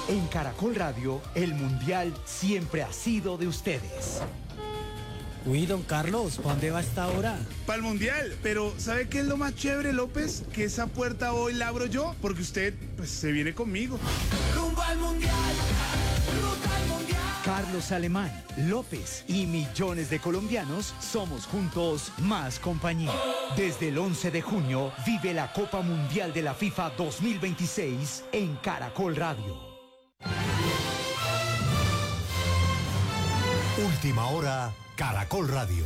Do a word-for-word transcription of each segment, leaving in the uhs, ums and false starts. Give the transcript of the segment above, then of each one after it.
En Caracol Radio, el Mundial siempre ha sido de ustedes. Uy, don Carlos, ¿para dónde va esta hora? Para el Mundial, pero ¿sabe qué es lo más chévere, López? Que esa puerta hoy la abro yo, porque usted, pues, se viene conmigo. Rumbo al Mundial, ruta al Mundial. Carlos Alemán, López y millones de colombianos somos juntos más compañía. Desde el once de junio, vive la Copa Mundial de la FIFA dos mil veintiséis en Caracol Radio. Última hora, Caracol Radio.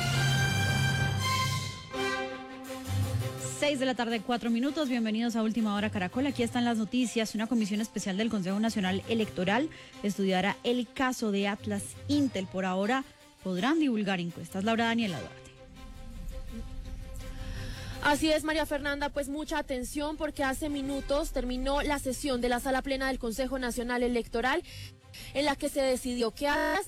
seis de la tarde, cuatro minutos. Bienvenidos a Última Hora Caracol. Aquí están las noticias. Una comisión especial del Consejo Nacional Electoral estudiará el caso de Atlas Intel. Por ahora podrán divulgar encuestas. Laura Daniela Duarte. Así es, María Fernanda, pues mucha atención porque hace minutos terminó la sesión de la Sala Plena del Consejo Nacional Electoral, en la que se decidió que Atlas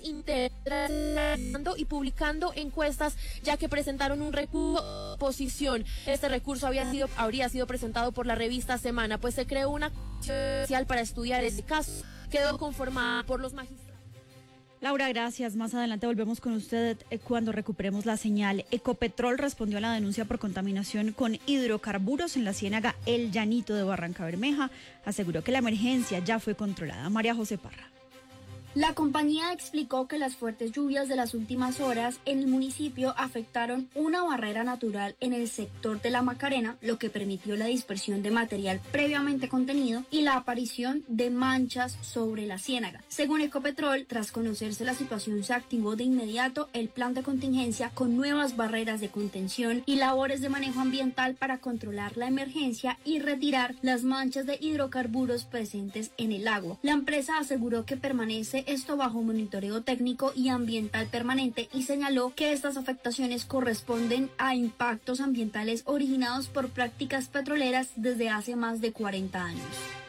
integrando y publicando encuestas, ya que presentaron un recurso de oposición. Este recurso había sido, habría sido presentado por la revista Semana, pues se creó una comisión especial para estudiar este caso. Quedó conformada por los magistrados. Laura, gracias. Más adelante volvemos con usted cuando recuperemos la señal. Ecopetrol respondió a la denuncia por contaminación con hidrocarburos en la ciénaga El Llanito de Barranca Bermeja. Aseguró que la emergencia ya fue controlada. María José Parra. La compañía explicó que las fuertes lluvias de las últimas horas en el municipio afectaron una barrera natural en el sector de la Macarena, lo que permitió la dispersión de material previamente contenido y la aparición de manchas sobre la ciénaga. Según Ecopetrol, tras conocerse la situación, se activó de inmediato el plan de contingencia con nuevas barreras de contención y labores de manejo ambiental para controlar la emergencia y retirar las manchas de hidrocarburos presentes en el agua. La empresa aseguró que permanece esto bajo monitoreo técnico y ambiental permanente y señaló que estas afectaciones corresponden a impactos ambientales originados por prácticas petroleras desde hace más de cuarenta años.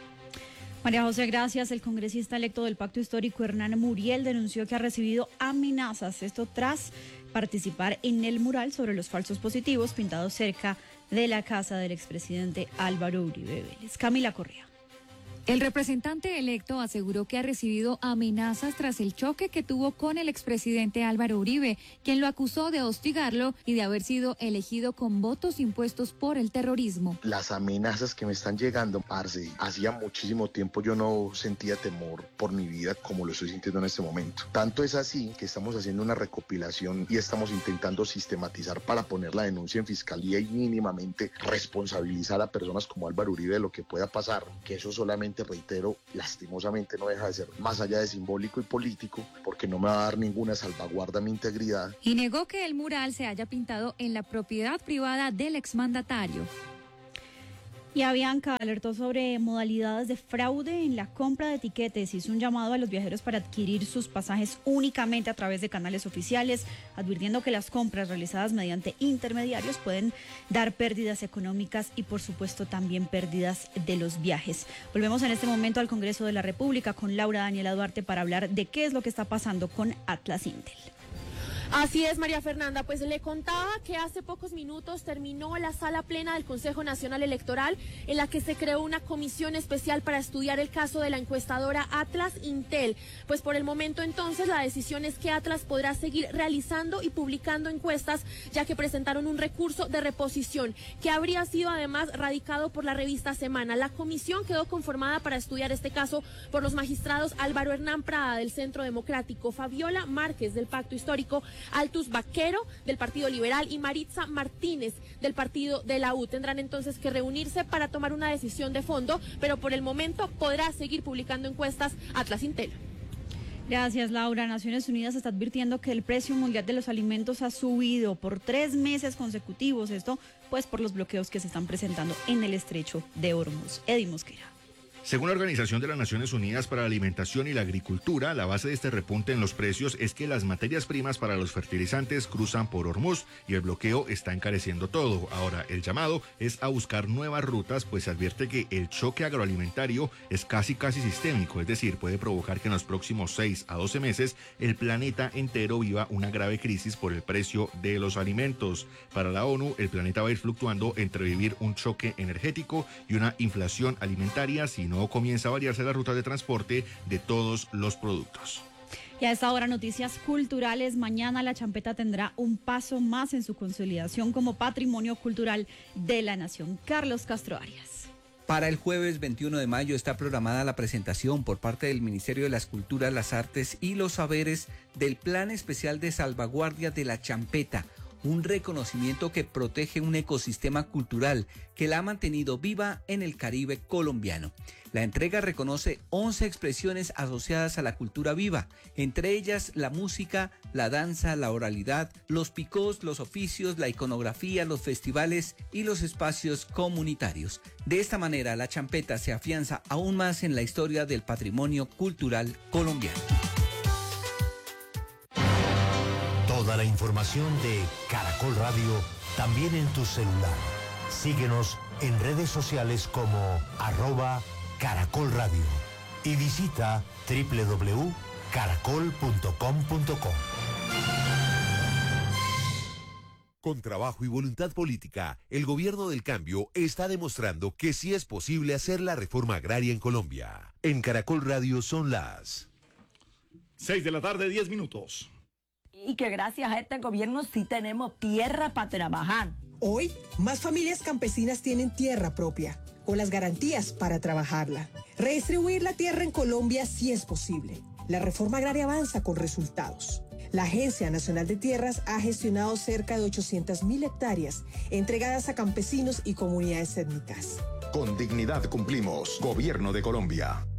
María José, gracias. El congresista electo del Pacto Histórico, Hernán Muriel, denunció que ha recibido amenazas, esto tras participar en el mural sobre los falsos positivos pintados cerca de la casa del expresidente Álvaro Uribe Vélez. Camila Correa. El representante electo aseguró que ha recibido amenazas tras el choque que tuvo con el expresidente Álvaro Uribe, quien lo acusó de hostigarlo y de haber sido elegido con votos impuestos por el terrorismo. Las amenazas que me están llegando, parce, hacía muchísimo tiempo yo no sentía temor por mi vida como lo estoy sintiendo en este momento. Tanto es así que estamos haciendo una recopilación y estamos intentando sistematizar para poner la denuncia en fiscalía y mínimamente responsabilizar a personas como Álvaro Uribe de lo que pueda pasar, que eso solamente, reitero, lastimosamente no deja de ser más allá de simbólico y político, porque no me va a dar ninguna salvaguarda a mi integridad. Y negó que el mural se haya pintado en la propiedad privada del exmandatario. Y Avianca alertó sobre modalidades de fraude en la compra de tiquetes. Hizo un llamado a los viajeros para adquirir sus pasajes únicamente a través de canales oficiales, advirtiendo que las compras realizadas mediante intermediarios pueden dar pérdidas económicas y, por supuesto, también pérdidas de los viajes. Volvemos en este momento al Congreso de la República con Laura Daniela Duarte para hablar de qué es lo que está pasando con Atlas Intel. Así es, María Fernanda, pues le contaba que hace pocos minutos terminó la Sala Plena del Consejo Nacional Electoral, en la que se creó una comisión especial para estudiar el caso de la encuestadora Atlas Intel. Pues por el momento entonces la decisión es que Atlas podrá seguir realizando y publicando encuestas, ya que presentaron un recurso de reposición que habría sido además radicado por la revista Semana. La comisión quedó conformada para estudiar este caso por los magistrados Álvaro Hernán Prada del Centro Democrático, Fabiola Márquez del Pacto Histórico, Altus Vaquero del Partido Liberal y Maritza Martínez del Partido de la U. Tendrán entonces que reunirse para tomar una decisión de fondo, pero por el momento podrá seguir publicando encuestas Atlas Intel. Gracias, Laura. Naciones Unidas está advirtiendo que el precio mundial de los alimentos ha subido por tres meses consecutivos. Esto, pues, por los bloqueos que se están presentando en el estrecho de Hormuz. Eddie Mosquera. Según la Organización de las Naciones Unidas para la Alimentación y la Agricultura, la base de este repunte en los precios es que las materias primas para los fertilizantes cruzan por Hormuz y el bloqueo está encareciendo todo. Ahora, el llamado es a buscar nuevas rutas, pues se advierte que el choque agroalimentario es casi casi sistémico, es decir, puede provocar que en los próximos seis a doce meses el planeta entero viva una grave crisis por el precio de los alimentos. Para la ONU, el planeta va a ir fluctuando entre vivir un choque energético y una inflación alimentaria si no comienza a variarse la ruta de transporte de todos los productos. Y a esta hora, noticias culturales. Mañana la champeta tendrá un paso más en su consolidación como patrimonio cultural de la nación. Carlos Castro Arias. Para el jueves veintiuno de mayo está programada la presentación por parte del Ministerio de las Culturas, las Artes y los Saberes del Plan Especial de Salvaguardia de la Champeta, un reconocimiento que protege un ecosistema cultural que la ha mantenido viva en el Caribe colombiano. La entrega reconoce once expresiones asociadas a la cultura viva, entre ellas la música, la danza, la oralidad, los picós, los oficios, la iconografía, los festivales y los espacios comunitarios. De esta manera, la champeta se afianza aún más en la historia del patrimonio cultural colombiano. Toda la información de Caracol Radio también en tu celular. Síguenos en redes sociales como arroba Caracol Radio y visita doble u doble u doble u punto caracol punto com punto co. Con trabajo y voluntad política, el gobierno del cambio está demostrando que sí es posible hacer la reforma agraria en Colombia. En Caracol Radio son las seis de la tarde, diez minutos. Y que gracias a este gobierno sí tenemos tierra para trabajar. Hoy, más familias campesinas tienen tierra propia, con las garantías para trabajarla. Redistribuir la tierra en Colombia sí es posible. La reforma agraria avanza con resultados. La Agencia Nacional de Tierras ha gestionado cerca de ochocientas mil hectáreas entregadas a campesinos y comunidades étnicas. Con dignidad cumplimos. Gobierno de Colombia.